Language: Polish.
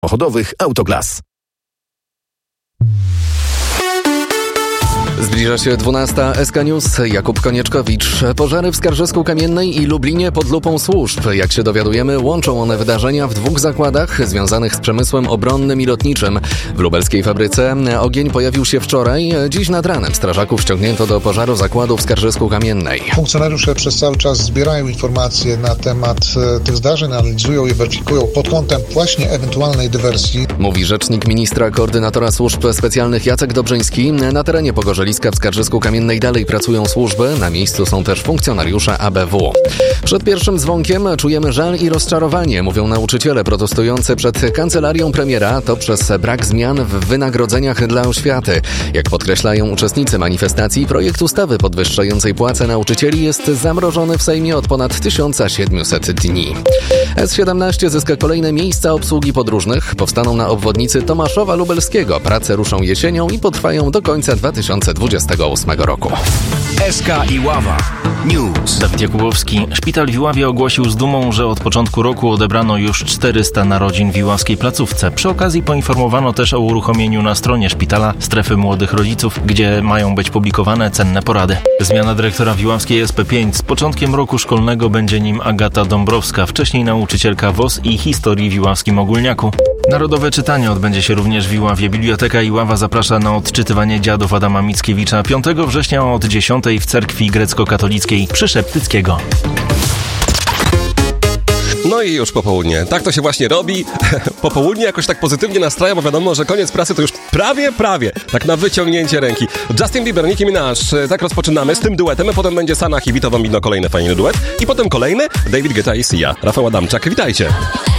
samochodowych Autoglas. Zbliża się 12. SK News. Jakub Konieczkowicz. Pożary w Skarżysku-Kamiennej i Lublinie pod lupą służb. Jak się dowiadujemy, łączą one wydarzenia w dwóch zakładach związanych z przemysłem obronnym i lotniczym. W lubelskiej fabryce ogień pojawił się wczoraj. Dziś nad ranem strażaków ściągnięto do pożaru zakładu w Skarżysku-Kamiennej. Funkcjonariusze przez cały czas zbierają informacje na temat tych zdarzeń, analizują je, weryfikują pod kątem właśnie ewentualnej dywersji. Mówi rzecznik ministra koordynatora służb specjalnych Jacek Dobrzyński. Na terenie Pogorzeliska w Skarżysku-Kamiennej dalej pracują służby. Na miejscu są też funkcjonariusze ABW. Przed pierwszym dzwonkiem czujemy żal i rozczarowanie, mówią nauczyciele protestujący przed kancelarią premiera. To przez brak zmian w wynagrodzeniach dla oświaty. Jak podkreślają uczestnicy manifestacji, projekt ustawy podwyższającej płace nauczycieli jest zamrożony w Sejmie od ponad 1700 dni. S17 zyska kolejne miejsca obsługi podróżnych. Powstaną na obwodnicy Tomaszowa Lubelskiego. Prace ruszą jesienią i potrwają do końca 2028 roku. SK Iława News. Dawid Jakubowski. Szpital w Iławie ogłosił z dumą, że od początku roku odebrano już 400 narodzin w iławskiej placówce. Przy okazji poinformowano też o uruchomieniu na stronie szpitala strefy młodych rodziców, gdzie mają być publikowane cenne porady. Zmiana dyrektora w iławskiej SP5. Z początkiem roku szkolnego będzie nim Agata Dąbrowska, wcześniej nauczycielka WOS i historii w iławskim ogólniaku. Narodowe czytanie odbędzie się również w Iławie. Biblioteka Iława zaprasza na odczytywanie Dziadów Adama Mickiewicza 5 września od 10 w cerkwi grecko-katolickiej przy Szeptyckiego. No i już popołudnie. Tak to się właśnie robi. Popołudnie jakoś tak pozytywnie nastraja, bo wiadomo, że koniec pracy to już prawie. Tak na wyciągnięcie ręki. Justin Bieber, Nicki Minaj. Tak rozpoczynamy z tym duetem, a potem będzie Sanach i Vito Bambino, kolejny fajny duet. I potem kolejny David Guetta i Sia. Rafał Adamczak, witajcie.